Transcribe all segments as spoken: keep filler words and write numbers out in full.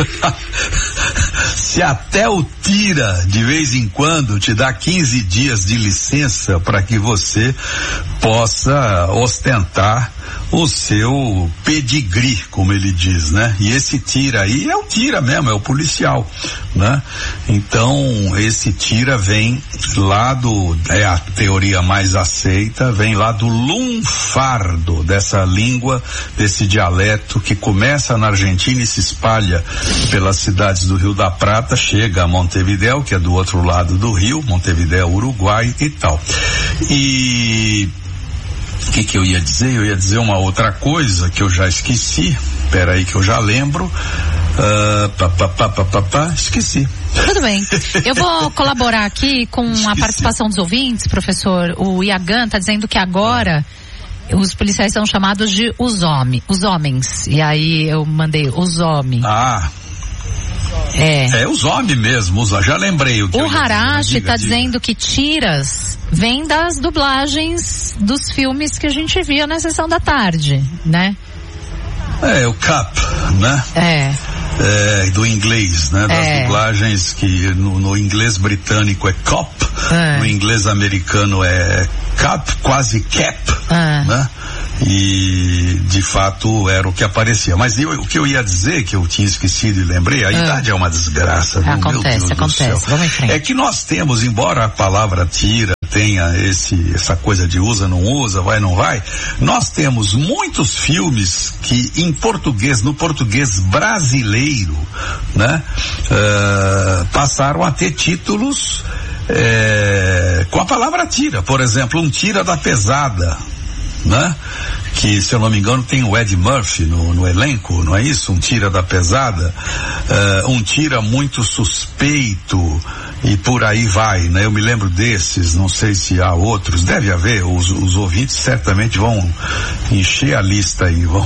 Se até o tira, de vez em quando, te dá quinze dias de licença para que você possa ostentar o seu pedigree, como ele diz, né? E esse tira aí é o tira mesmo, é o policial, né? Então, esse tira vem lá do, é a teoria mais aceita, vem lá do lunfardo, dessa língua, desse dialeto que começa na Argentina e se espalha pelas cidades do Rio da Prata, chega a Montevidéu, que é do outro lado do rio, Montevidéu, Uruguai e tal. E o que que eu ia dizer? Eu ia dizer uma outra coisa que eu já esqueci. Espera aí que eu já lembro. Uh, pá, pá, pá, pá, pá, pá, esqueci. Tudo bem. Eu vou colaborar aqui com esqueci. A participação dos ouvintes, professor. O Iagan está dizendo que agora os policiais são chamados de os homens. Os homens. E aí eu mandei os homens. Ah. É. É os homens mesmo, já lembrei o que o Harashi está dizendo que tiras vem das dublagens dos filmes que a gente via na sessão da tarde, né? É, o Cap, né? É. É, do inglês, né? Das é. dublagens que no, no inglês britânico é cop, é. no inglês americano é cap, quase cap, é. né? E de fato era o que aparecia. Mas eu, o que eu ia dizer, que eu tinha esquecido e lembrei, a é. idade é uma desgraça. Viu? Acontece, Meu Deus acontece. do céu. Vamos em frente. É que nós temos, embora a palavra tira tenha esse, essa coisa de usa, não usa, vai, não vai, nós temos muitos filmes que em português, no português brasileiro, né, uh, passaram a ter títulos é, com a palavra tira. Por exemplo, um Tira da Pesada, né? Que, se eu não me engano, tem o Ed Murphy no, no elenco, não é isso? Um Tira da Pesada, uh, um Tira muito suspeito e por aí vai, né? Eu me lembro desses, não sei se há outros, deve haver, os, os ouvintes certamente vão encher a lista aí, vão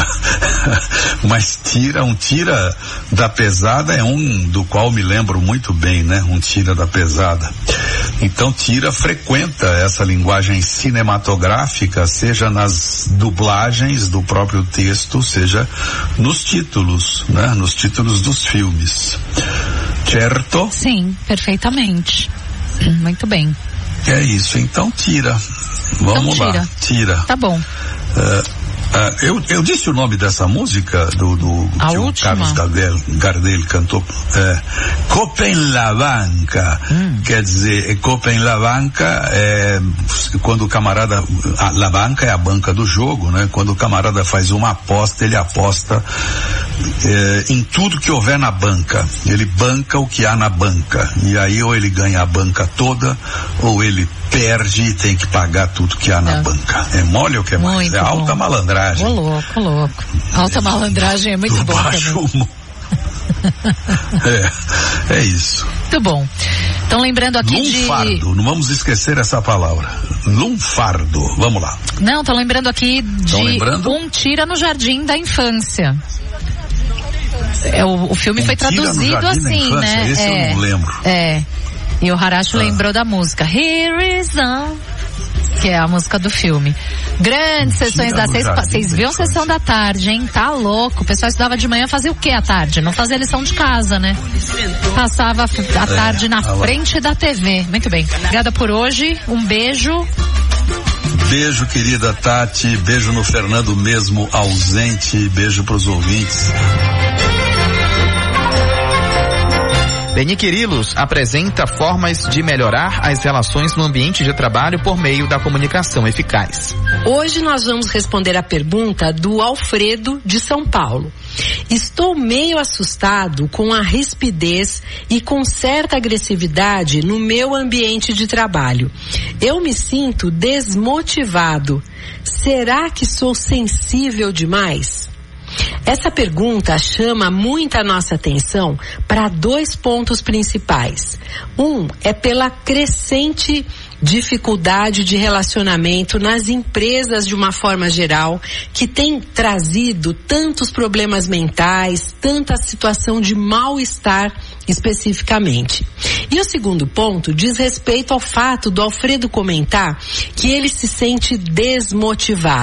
mas tira, um Tira da Pesada é um do qual me lembro muito bem, né? Um Tira da Pesada. Então Tira frequenta essa linguagem cinematográfica, seja nas dublagens do próprio texto, seja nos títulos, né? Nos títulos dos filmes. Certo? Sim, perfeitamente. Muito bem. É isso, então tira. Vamos então, tira. lá, tira. Tá bom. Uh, Uh, eu, eu disse o nome dessa música do, do a que última. o Carlos Gardel, Gardel cantou, é, Copa em la Banca, hum. quer dizer, Copa em la Banca é quando o camarada, a la banca é a banca do jogo, né? Quando o camarada faz uma aposta, ele aposta é, em tudo que houver na banca, ele banca o que há na banca, e aí ou ele ganha a banca toda, ou ele perde e tem que pagar tudo que há na é. banca. É mole ou que é mais? Muito é alta bom. malandragem. Ô louco, ô louco. Alta malandragem é muito do bom baixo também. é, é isso. Muito bom. Então lembrando aqui lunfardo, de... não vamos esquecer essa palavra. Lunfardo, vamos lá. Não, tô lembrando aqui de lembrando? Um Tira no Jardim da Infância. É, o, o filme um foi traduzido assim, né? Esse é, eu não lembro. É. E o Harashi ah. lembrou da música Here is on, que é a música do filme. Grandes Mentira sessões da seis, vocês viram sessão da tarde, hein? Tá louco. O pessoal estudava de manhã, fazia o que à tarde? Não fazia lição de casa, né? Passava a tarde é, na ah, frente da T V. Muito bem. Obrigada por hoje. Um beijo. Beijo, querida Tati. Beijo no Fernando mesmo ausente. Beijo pros ouvintes. Leni Quirilos apresenta formas de melhorar as relações no ambiente de trabalho por meio da comunicação eficaz. Hoje nós vamos responder a pergunta do Alfredo de São Paulo. Estou meio assustado com a rispidez e com certa agressividade no meu ambiente de trabalho. Eu me sinto desmotivado. Será que sou sensível demais? Essa pergunta chama muita nossa atenção para dois pontos principais. Um é pela crescente dificuldade de relacionamento nas empresas de uma forma geral, que tem trazido tantos problemas mentais, tanta situação de mal-estar especificamente. E o segundo ponto diz respeito ao fato do Alfredo comentar que ele se sente desmotivado.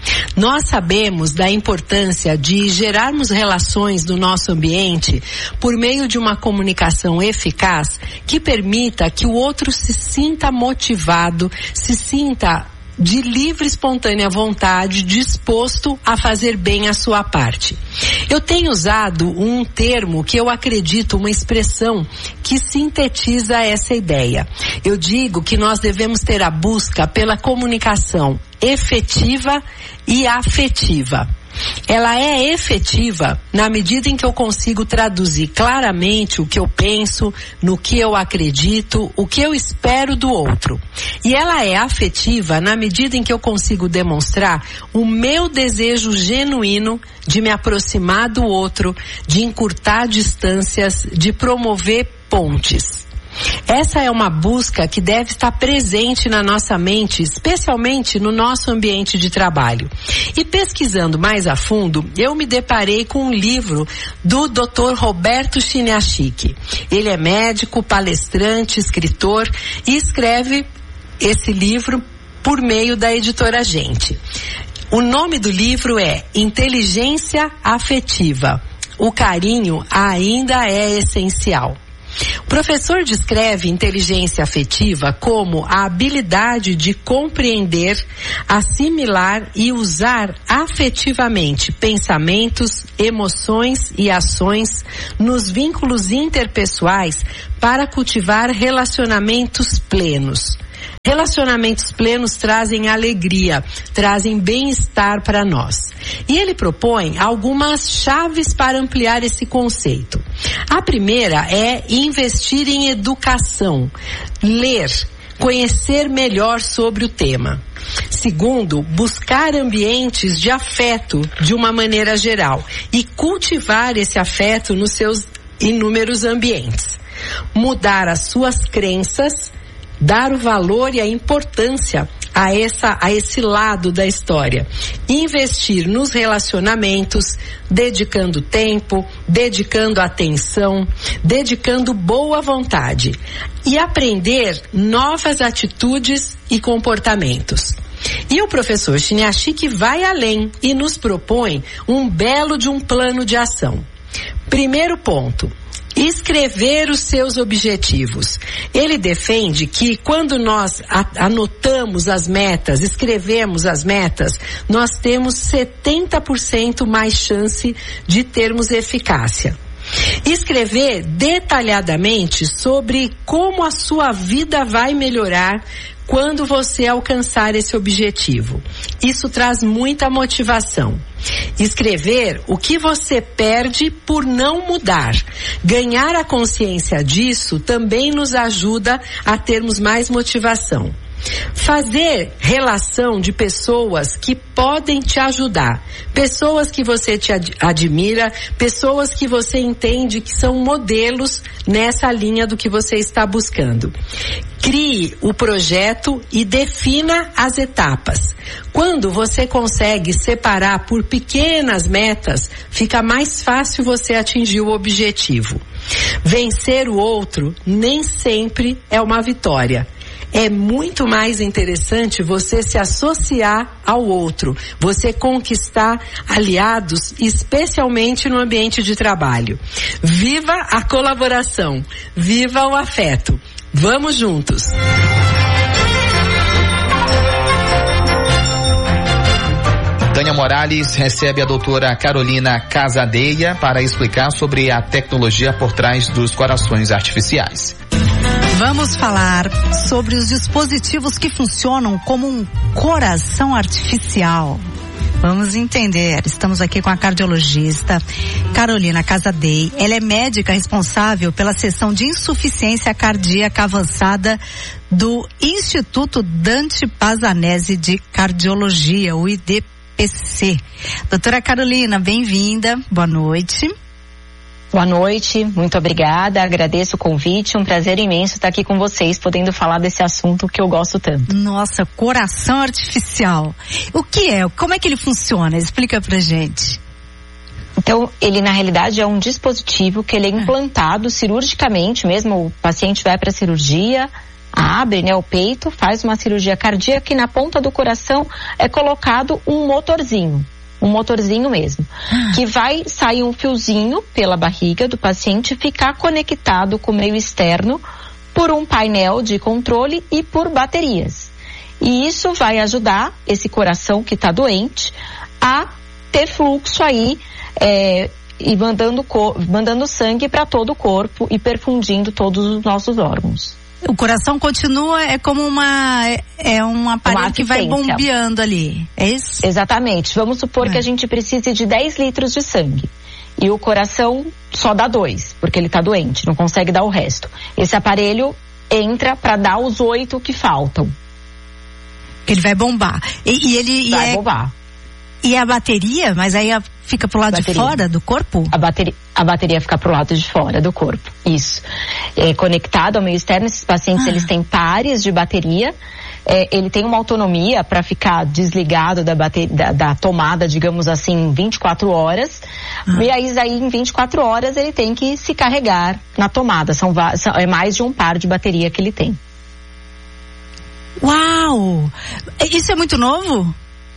Nós sabemos da importância de gerarmos relações no nosso ambiente por meio de uma comunicação eficaz que permita que o outro se sinta motivado, se sinta de livre, espontânea vontade, disposto a fazer bem a sua parte. Eu tenho usado um termo que eu acredito, uma expressão que sintetiza essa ideia. Eu digo que nós devemos ter a busca pela comunicação efetiva e afetiva. Ela é efetiva na medida em que eu consigo traduzir claramente o que eu penso, no que eu acredito, o que eu espero do outro. E ela é afetiva na medida em que eu consigo demonstrar o meu desejo genuíno de me aproximar do outro, de encurtar distâncias, de promover pontes. Essa é uma busca que deve estar presente na nossa mente, especialmente no nosso ambiente de trabalho. E pesquisando mais a fundo, eu me deparei com um livro do doutor Roberto Chiniachik. Ele é médico, palestrante, escritor e escreve esse livro por meio da editora Gente. O nome do livro é Inteligência Afetiva. O carinho ainda é essencial. O professor descreve inteligência afetiva como a habilidade de compreender, assimilar e usar afetivamente pensamentos, emoções e ações nos vínculos interpessoais para cultivar relacionamentos plenos. Relacionamentos plenos trazem alegria, trazem bem-estar para nós. E ele propõe algumas chaves para ampliar esse conceito. A primeira é investir em educação, ler, conhecer melhor sobre o tema. Segundo, buscar ambientes de afeto de uma maneira geral e cultivar esse afeto nos seus inúmeros ambientes. Mudar as suas crenças, dar o valor e a importância a, essa, a esse lado da história. Investir nos relacionamentos, dedicando tempo, dedicando atenção, dedicando boa vontade. E aprender novas atitudes e comportamentos. E o professor Chiniachik vai além e nos propõe um belo de um plano de ação. Primeiro ponto. Escrever os seus objetivos. Ele defende que quando nós anotamos as metas, escrevemos as metas, nós temos setenta por cento mais chance de termos eficácia. Escrever detalhadamente sobre como a sua vida vai melhorar quando você alcançar esse objetivo. Isso traz muita motivação. Escrever o que você perde por não mudar. Ganhar a consciência disso também nos ajuda a termos mais motivação. Fazer relação de pessoas que podem te ajudar, pessoas que você te ad- admira, pessoas que você entende que são modelos nessa linha do que você está buscando. Crie o projeto e defina as etapas. Quando você consegue separar por pequenas metas, fica mais fácil você atingir o objetivo. Vencer o outro nem sempre é uma vitória. É muito mais interessante você se associar ao outro, você conquistar aliados, especialmente no ambiente de trabalho. Viva a colaboração, viva o afeto. Vamos juntos! Tânia Morales recebe a doutora Carolina Casadeia para explicar sobre a tecnologia por trás dos corações artificiais. Vamos falar sobre os dispositivos que funcionam como um coração artificial. Vamos entender. Estamos aqui com a cardiologista Carolina Casadeia. Ela é médica responsável pela seção de insuficiência cardíaca avançada do Instituto Dante Pazanese de Cardiologia, o I D P C. Doutora Carolina, bem-vinda. Boa noite. Boa noite, muito obrigada, agradeço o convite, um prazer imenso estar aqui com vocês, podendo falar desse assunto que eu gosto tanto. Nossa, coração artificial. O que é? Como é que ele funciona? Explica pra gente. Então, ele na realidade é um dispositivo que ele é implantado cirurgicamente, mesmo o paciente vai para a cirurgia, abre, né, o peito, faz uma cirurgia cardíaca e na ponta do coração é colocado um motorzinho. Um motorzinho mesmo, que vai sair um fiozinho pela barriga do paciente, ficar conectado com o meio externo por um painel de controle e por baterias. E isso vai ajudar esse coração que está doente a ter fluxo aí é, e mandando, mandando sangue para todo o corpo e perfundindo todos os nossos órgãos. O coração continua, é como uma, é um aparelho que vai bombeando ali, é isso? Exatamente. Vamos supor é. que a gente precise de dez litros de sangue. E o coração só dá dois, porque ele está doente, não consegue dar o resto. Esse aparelho entra para dar os oito que faltam. Ele vai bombar. E, e ele vai e é, bombar. E a bateria, mas aí a, fica pro lado bateria. de fora do corpo? A bateria, a bateria fica pro lado de fora do corpo, isso. É conectado ao meio externo, esses pacientes ah. eles têm pares de bateria, é, ele tem uma autonomia para ficar desligado da, bateria, da, da tomada, digamos assim, vinte e quatro horas, ah. e aí, aí em vinte e quatro horas ele tem que se carregar na tomada, são, são, é mais de um par de bateria que ele tem. Uau! Isso é muito novo?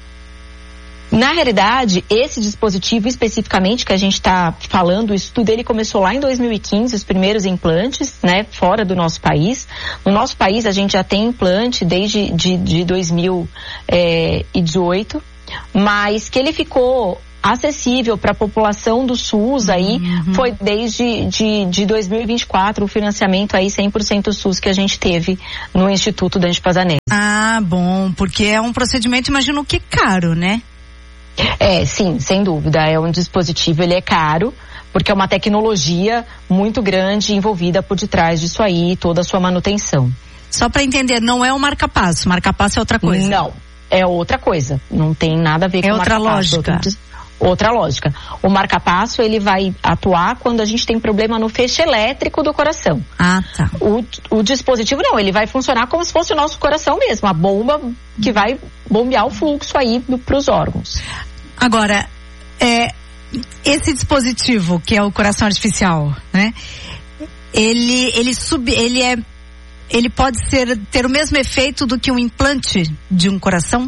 Na realidade, esse dispositivo especificamente que a gente está falando, o estudo dele começou lá em dois mil e quinze, os primeiros implantes, né, fora do nosso país. No nosso país a gente já tem implante desde de, de dois mil e dezoito, mas que ele ficou acessível para a população do SUS aí uhum. foi desde de, de dois mil e vinte e quatro, o financiamento aí cem por cento SUS que a gente teve no Instituto Dante Pazanese. Ah, bom, porque é um procedimento, imagino que caro, né? É, sim, sem dúvida, é um dispositivo, ele é caro, porque é uma tecnologia muito grande envolvida por detrás disso aí, toda a sua manutenção. Só para entender, não é o marca-passo, marca-passo é outra coisa. Não, é outra coisa, não tem nada a ver é com outra marca-passo. Lógica. Outra, outra lógica. O marca-passo, ele vai atuar quando a gente tem problema no feixe elétrico do coração. Ah, tá. O, o dispositivo não, ele vai funcionar como se fosse o nosso coração mesmo, a bomba que vai bombear o fluxo aí para os órgãos. Agora, é, esse dispositivo, que é o coração artificial, né? Ele, ele, sub, ele, é, ele pode ser, ter o mesmo efeito do que um implante de um coração?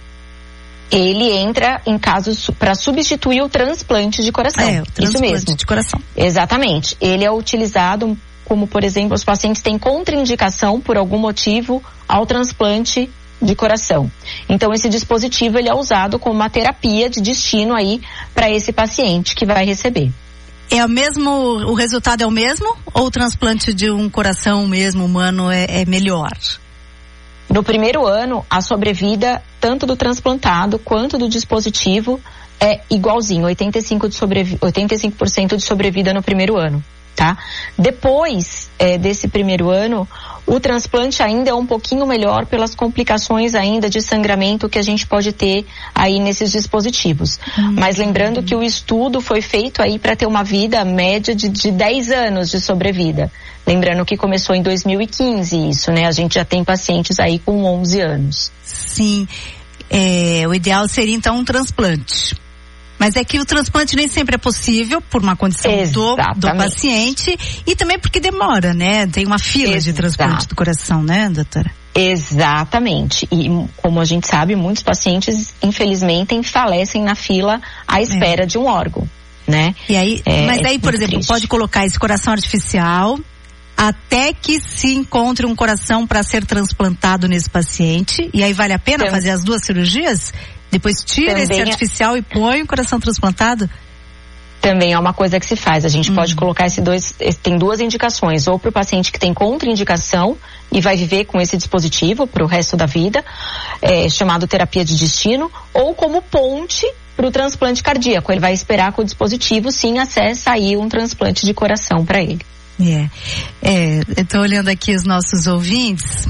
Ele entra em casos para substituir o transplante de coração. É, o transplante Isso mesmo. de coração. Exatamente. Ele é utilizado como, por exemplo, os pacientes têm contraindicação por algum motivo ao transplante de coração. Então esse dispositivo ele é usado como uma terapia de destino aí para esse paciente que vai receber. É o mesmo, o resultado é o mesmo ou o transplante de um coração mesmo humano é, é melhor? No primeiro ano, a sobrevida tanto do transplantado quanto do dispositivo é igualzinho, oitenta e cinco por cento de, sobrevi- oitenta e cinco por cento de sobrevida no primeiro ano, tá? Depois é, desse primeiro ano, o transplante ainda é um pouquinho melhor pelas complicações ainda de sangramento que a gente pode ter aí nesses dispositivos. Uhum. Mas lembrando que o estudo foi feito aí para ter uma vida média de, de dez anos de sobrevida. Lembrando que começou em dois mil e quinze isso, né? A gente já tem pacientes aí com onze anos. Sim. É, o ideal seria então um transplante. Mas é que o transplante nem sempre é possível por uma condição do, do paciente e também porque demora, né? Tem uma fila Exato. de transplante do coração, né, doutora? Exatamente. E como a gente sabe, muitos pacientes, infelizmente, falecem na fila à espera é. de um órgão, né? E aí, é, mas aí, é por exemplo, triste. pode colocar esse coração artificial até que se encontre um coração para ser transplantado nesse paciente e aí vale a pena Também. fazer as duas cirurgias? Depois tira Também esse artificial é... e põe o coração transplantado? Também é uma coisa que se faz. A gente hum. pode colocar esse dois, tem duas indicações, ou para o paciente que tem contraindicação e vai viver com esse dispositivo para o resto da vida, é, chamado terapia de destino, ou como ponte para o transplante cardíaco. Ele vai esperar que o dispositivo sim acesse aí um transplante de coração para ele. É, é, eu tô olhando aqui os nossos ouvintes.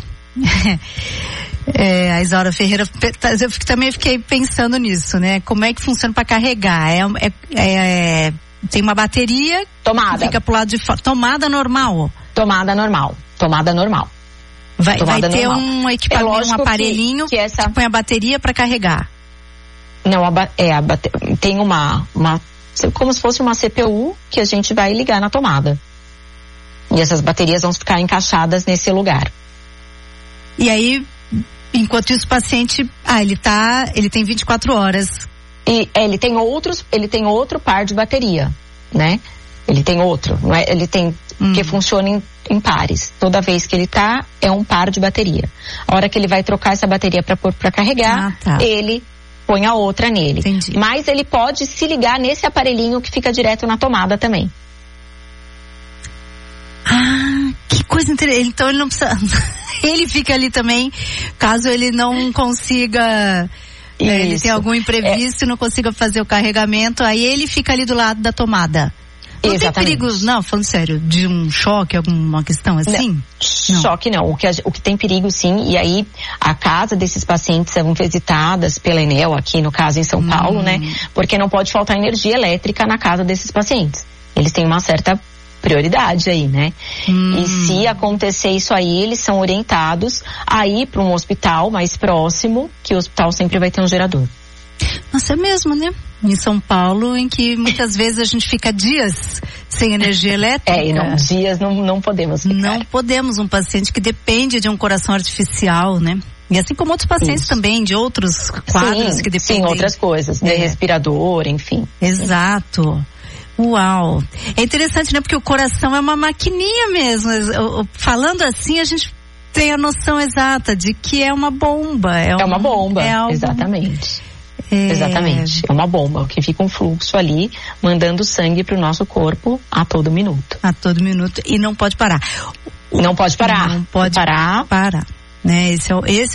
É, a Isaura Ferreira, eu também fiquei pensando nisso, né? Como é que funciona para carregar? É, é, é, tem uma bateria tomada. Que fica pro lado de fora. Tomada normal? Tomada normal. Tomada normal. Vai, tomada vai ter normal. um equipamento, é um aparelhinho que, que, essa... que põe a bateria para carregar. Não, a, é, a, tem uma, uma, como se fosse uma C P U que a gente vai ligar na tomada. E essas baterias vão ficar encaixadas nesse lugar. E aí, enquanto isso, o paciente, ah, ele tá, ele tem vinte e quatro horas. E ele tem outros, ele tem outro par de bateria, né? Ele tem outro, não é? Ele tem hum. que funciona em, em pares. Toda vez que ele tá, é um par de bateria. A hora que ele vai trocar essa bateria para pôr para carregar, ah, tá. ele põe a outra nele. Entendi. Mas ele pode se ligar nesse aparelhinho que fica direto na tomada também. Ah, que coisa interessante. Então ele não precisa. Ele fica ali também, caso ele não consiga. É, ele tem algum imprevisto e é. não consiga fazer o carregamento, aí ele fica ali do lado da tomada. Não Exatamente. tem perigo, não, falando sério, de um choque, alguma questão assim? Não. Choque não, o que, o que tem perigo sim, e aí a casa desses pacientes são visitadas pela Enel, aqui no caso em São hum. Paulo, né? Porque não pode faltar energia elétrica na casa desses pacientes. Eles têm uma certa prioridade aí, né? Hum. E se acontecer isso aí, eles são orientados a ir para um hospital mais próximo, que o hospital sempre vai ter um gerador. Nossa, é mesmo, né? Em São Paulo, em que muitas vezes a gente fica dias sem energia elétrica. É, e não, dias não, não podemos ficar. Não podemos, um paciente que depende de um coração artificial, né? E assim como outros pacientes Isso. também, de outros quadros sim, que dependem. Sim, outras coisas, né? É. Respirador, enfim. Exato. Uau! É interessante, né? Porque o coração é uma maquininha mesmo. Falando assim, a gente tem a noção exata de que é uma bomba. É, é um, uma bomba, é algo... exatamente. É... Exatamente. É uma bomba, que fica um fluxo ali, mandando sangue para o nosso corpo a todo minuto. A todo minuto. E não pode parar. Não pode parar. Não pode parar. parar. Né? Esse é o, esse